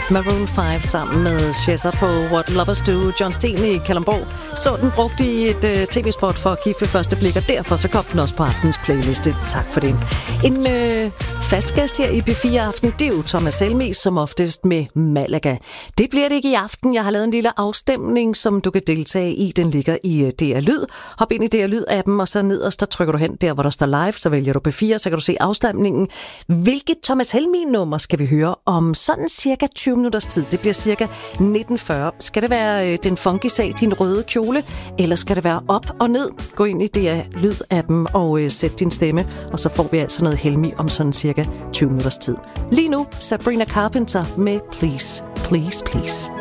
Maroon 5 sammen med Chesser på What Lovers Do. John Sten i Kalundborg så den brugt i et tv-spot for at give ved første blik, og derfor så kom den også på aftens playliste. Tak for det. En fast gæst her i P4 Aften, det er jo Thomas Helmig, som oftest med Malaga. Det bliver det ikke i aften. Jeg har lavet en lille afstemning, som du kan deltage i. Den ligger i DR Lyd. Hop ind i DR Lyd-appen, og så nederst, der trykker du hen der, hvor der står live, så vælger du P4, så kan du se afstemningen. Hvilket Thomas Helmig-nummer skal vi høre om sådan cirka 20 minutters tid? Det bliver cirka 19:40. Skal det være den funky sag, din røde kjole, eller skal det være op og ned? Gå ind i DR Lyd-appen og sæt din stemme, og så får vi altså noget Helmig om sådan cirka 20 minutters tid. Lige nu, Sabrina Carpenter med Please, Please, Please.